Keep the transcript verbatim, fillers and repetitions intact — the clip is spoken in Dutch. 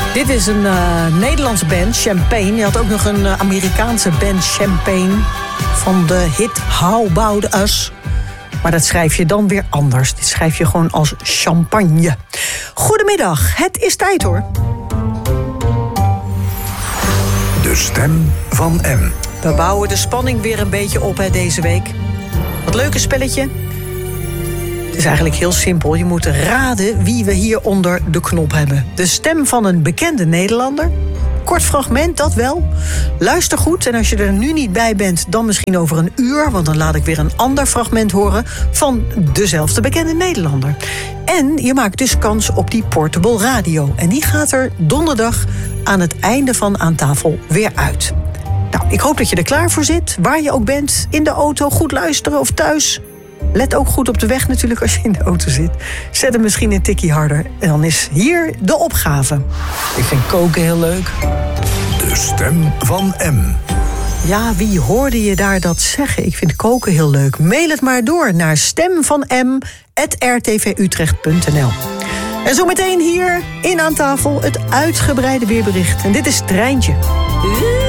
Dit is een uh, Nederlandse band, Champagne. Je had ook nog een uh, Amerikaanse band, Champagne, van de hit How About Us. Maar dat schrijf je dan weer anders. Dit schrijf je gewoon als champagne. Goedemiddag, het is tijd hoor. De stem van M. We bouwen de spanning weer een beetje op hè, deze week. Wat leuke spelletje. Het is eigenlijk heel simpel. Je moet raden wie we hier onder de knop hebben. De stem van een bekende Nederlander. Kort fragment, dat wel. Luister goed en als je er nu niet bij bent, dan misschien over een uur, want dan laat ik weer een ander fragment horen van dezelfde bekende Nederlander. En je maakt dus kans op die portable radio. En die gaat er donderdag aan het einde van Aan Tafel weer uit. Nou, ik hoop dat je er klaar voor zit, waar je ook bent, in de auto, goed luisteren of thuis. Let ook goed op de weg natuurlijk als je in de auto zit. Zet hem misschien een tikkie harder. En dan is hier de opgave. Ik vind koken heel leuk. De stem van M. Ja, wie hoorde je daar dat zeggen? Ik vind koken heel leuk. Mail het maar door naar stemvanm apenstaartje r t v utrecht punt n l. En zometeen hier in Aan Tafel het uitgebreide weerbericht. En dit is Treintje.